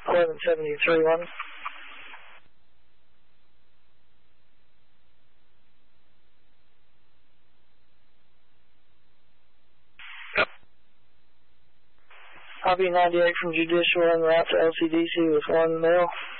1173-1. Copy 98 from Judicial en route to LCDC with 1 male.